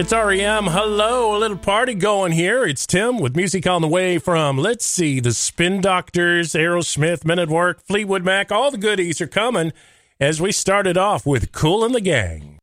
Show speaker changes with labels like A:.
A: It's REM. Hello, a little party going here. It's Tim with music on the way from, let's see, the Spin Doctors, Aerosmith, Men at Work, Fleetwood Mac. All the goodies are coming as we started off with Kool and the Gang.